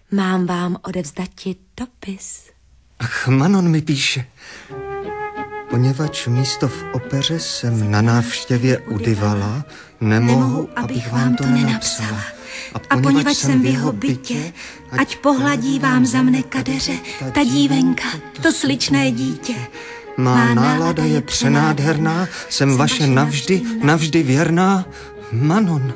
Mám vám odevzdati dopis. Ach, Manon mi píše. Poněvadž místo v opeře jsem na návštěvě u Divala, nemohu, abych vám to nenapsala. A poněvadž jsem v jeho bytě, ať pohladí vám za mne kadeře, ta dívenka, to sličné dítě. Má nálada je přenádherná, jsem vaše navždy věrná, Manon.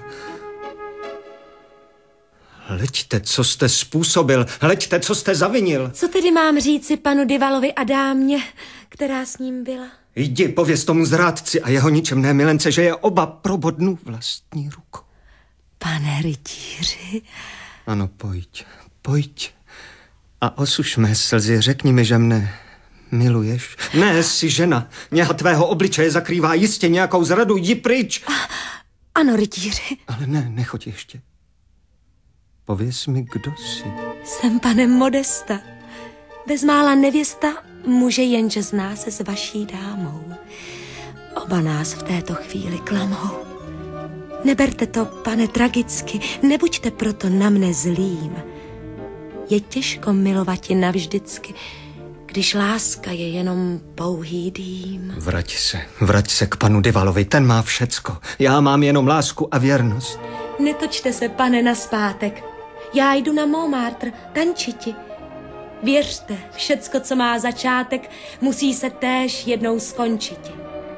Hleďte, co jste způsobil, hleďte, co jste zavinil. Co tedy mám říci panu Divalovi a dámě, která s ním byla? Jdi, pověz tomu zrádci a jeho ničemné milence, že je oba probodnu vlastní rukou. Pane rytíři. Ano, pojď. A osuš mé slzy, řekni mi, že mne miluješ. Ne, jsi žena, něha tvého obličeje zakrývá jistě nějakou zradu, jdi pryč. Ano, rytíři. Ale ne, nechoď ještě. Pověz mi, kdo jsi. Jsem panem Modesta. Bezmála nevěsta muže jenže zná se s vaší dámou. Oba nás v této chvíli klamou. Neberte to, pane, tragicky, nebuďte proto na mne zlým. Je těžko milovati navždycky, když láska je jenom pouhý dým. Vrať se k panu Divalovi, ten má všecko. Já mám jenom lásku a věrnost. Netočte se, pane, naspátek. Já jdu na Montmartre tančiti. Věřte, všecko, co má začátek, musí se též jednou skončiti.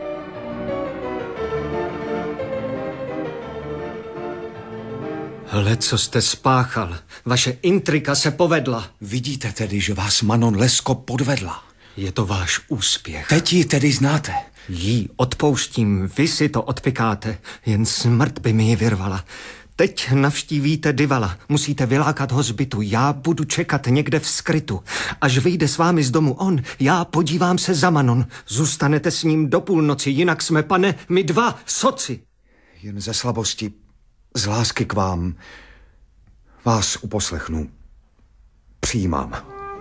Hle, co jste spáchal. Vaše intrika se povedla. Vidíte tedy, že vás Manon Lescaut podvedla. Je to váš úspěch. Teď ji tedy znáte. Jí odpouštím, vy si to odpikáte. Jen smrt by mi ji vyrvala. Teď navštívíte Divala. Musíte vylákat ho z bytu. Já budu čekat někde v skrytu. Až vyjde s vámi z domu on, já podívám se za Manon. Zůstanete s ním do půlnoci, jinak jsme, pane, my dva soci. Jen ze slabosti, z lásky k vám, vás uposlechnu. Přijímám.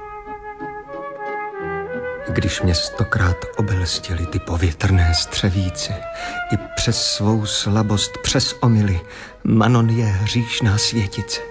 Když mě 100krát obelstili ty povětrné střevíci, i přes svou slabost, přes omyly, Manon je hříšná světice.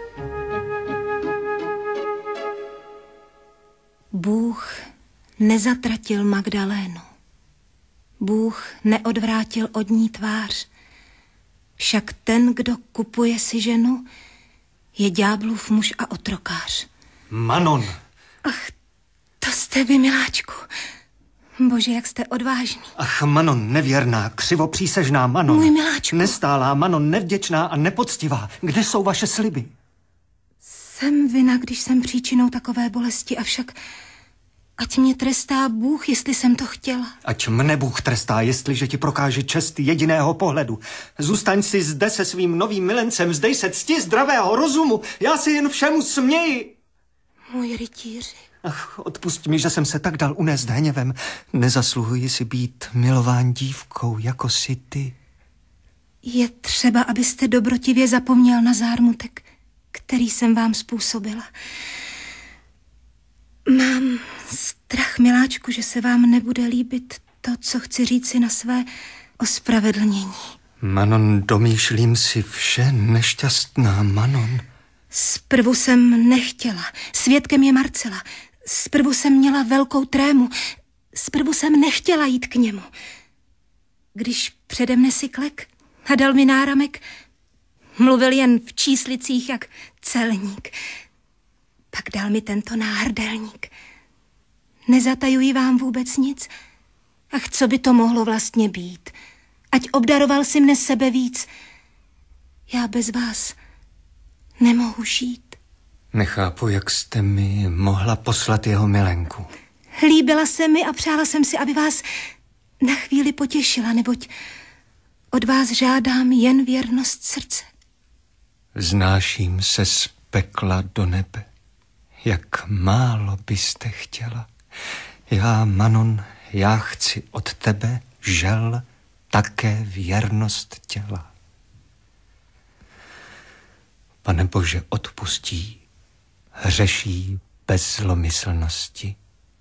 Bůh nezatratil Magdalénu. Bůh neodvrátil od ní tvář. Však ten, kdo kupuje si ženu, je ďáblův muž a otrokář. Manon! Ach, to jste vy, miláčku. Bože, jak jste odvážný. Ach, Manon, nevěrná, křivopřísežná Manon. Můj miláčku. Nestálá Manon, nevděčná a nepoctivá. Kde jsou vaše sliby? Jsem vina, když jsem příčinou takové bolesti, avšak ať mě trestá Bůh, jestli jsem to chtěla. Ať mne Bůh trestá, jestliže ti prokáže čest jediného pohledu. Zůstaň si zde se svým novým milencem, vzdej se cti zdravého rozumu. Já si jen všemu směji. Můj rytíři. Ach, odpusť mi, že jsem se tak dal unést hněvem. Nezasluhuji si být milován dívkou, jako si ty. Je třeba, abyste dobrotivě zapomněl na zármutek, který jsem vám způsobila. Mám strach, miláčku, že se vám nebude líbit to, co chci říci na své ospravedlnění. Manon, domýšlím si vše, nešťastná Manon. Zprvu jsem nechtěla, svědkem je Marcela. Zprvu jsem měla velkou trému, zprvu jsem nechtěla jít k němu. Když přede mne si klek a dal mi náramek, mluvil jen v číslicích jak celník. Pak dal mi tento náhrdelník. Nezatajuji vám vůbec nic. Ach, co by to mohlo vlastně být? Ať obdaroval si mne sebe víc. Já bez vás nemohu žít. Nechápu, jak jste mi mohla poslat jeho milenku. Líbila se mi a přála jsem si, aby vás na chvíli potěšila, neboť od vás žádám jen věrnost srdce. Vznáším se z pekla do nebe. Jak málo byste chtěla. Já, Manon, já chci od tebe, žel, také věrnost těla. Pane Bože, odpustí, hřeší bez zlomyslnosti.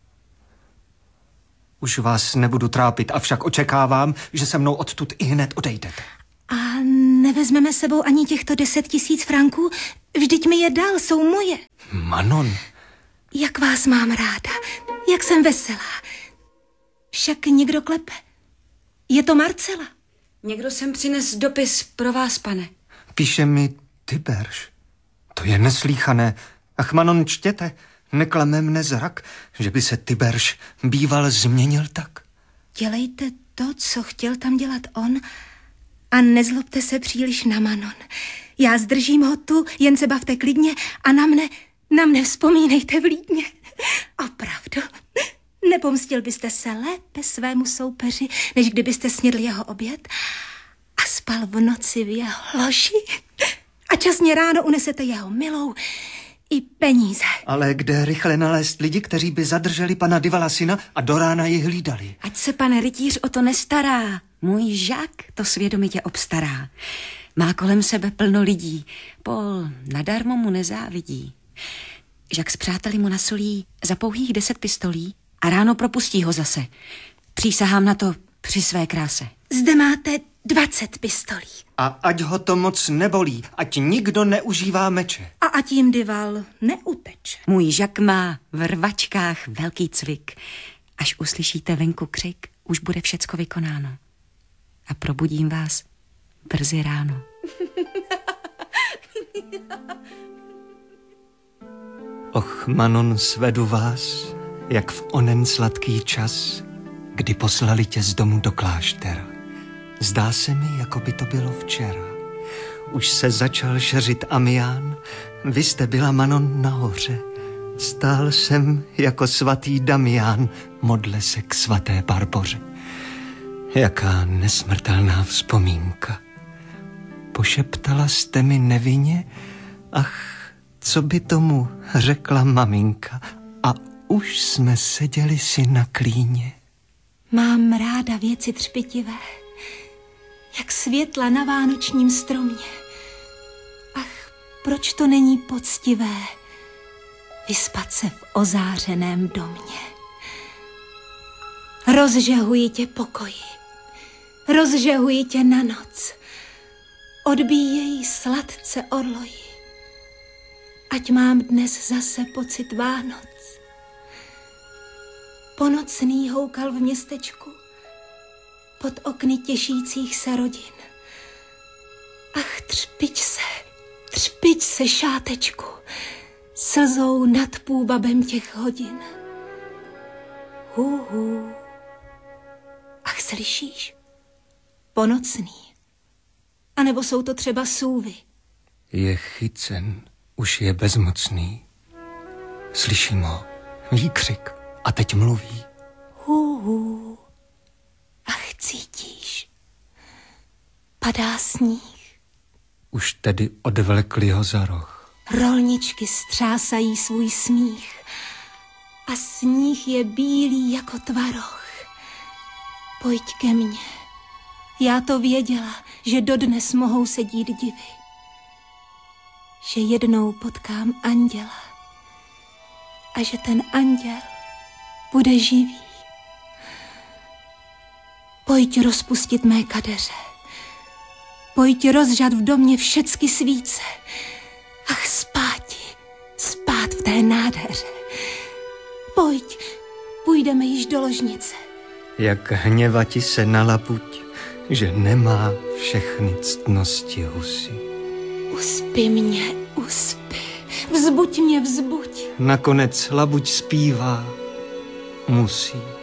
Už vás nebudu trápit, avšak očekávám, že se mnou odtud ihned odejdete. A nevezmeme sebou ani těchto 10 000 franků? Vždyť mi je dal, jsou moje. Manon, Jak vás mám ráda, jak jsem veselá. Však někdo klepe. Je to Marcela. Někdo sem přines dopis pro vás, pane. píše mi Tyberž. To je neslíchané. Ach, Manon, čtěte, neklame mne zrak, že by se Tyberž býval změnil tak. Dělejte to, co chtěl tam dělat on, a nezlobte se příliš na Manon. Já zdržím ho tu, jen se bavte klidně a na mne vzpomínejte vlídně. Opravdu, nepomstil byste se lépe svému soupeři, než kdybyste snědli jeho oběd a spal v noci v jeho loži a časně ráno unesete jeho milou i peníze. Ale kde rychle nalézt lidi, kteří by zadrželi pana Divala syna a do rána ji hlídali? Ať se pan rytíř o to nestará. Můj žák to svědomitě obstará. Má kolem sebe plno lidí. Pol nadarmo mu nezávidí. Žák s přáteli mu nasolí za pouhých 10 pistolí a ráno propustí ho zase. Přísahám na to při své kráse. Zde máte 20 pistolí. A ať ho to moc nebolí, ať nikdo neužívá meče. A ať jim Dival neuteče. Můj žak má v rvačkách velký cvik. Až uslyšíte venku křik, už bude všecko vykonáno. A probudím vás brzy ráno. Och, Manon, svedu vás, jak v onen sladký čas, kdy poslali tě z domu do kláštera. Zdá se mi, jako by to bylo včera. Už se začal šeřit Amián, vy jste byla, Manon, nahoře. Stál jsem jako svatý Damián, modle se k svaté Barboře. Jaká nesmrtelná vzpomínka. Pošeptala jste mi nevinně, ach, co by tomu řekla maminka, a už jsme seděli si na klíně. Mám ráda věci třpitivé, jak světla na vánočním stromě. Ach, proč to není poctivé vyspat se v ozářeném domě? Rozžehuji tě pokoji, rozžehuji tě na noc, odbíjejí sladce orloji, ať mám dnes zase pocit Vánoc. Ponocný houkal v městečku pod okny těšících se rodin. Ach, třpiť se, šátečku, slzou nad půvabem těch hodin. Hů. Ach, slyšíš? Ponocný. A nebo jsou to třeba sůvy? Je chycen, už je bezmocný. Slyším ho, výkřik, a teď mluví. Hů. Ach, cítíš? Padá sníh. Už tedy odvlekli ho za roh. Rolničky střásají svůj smích a sníh je bílý jako tvaroh. Pojď ke mně. Já to věděla, že dodnes mohou se dít divy. Že jednou potkám anděla a že ten anděl bude živý. Pojď rozpustit mé kadeře. Pojď rozžat v domě všecky svíce. Ach, spát v té nádheře. Pojď, půjdeme již do ložnice. Jak hněvati se na labuť, že nemá všechny ctnosti husy. Uspí mě, uspí. Vzbuď mě, vzbuď. Nakonec labuť zpívá, musí.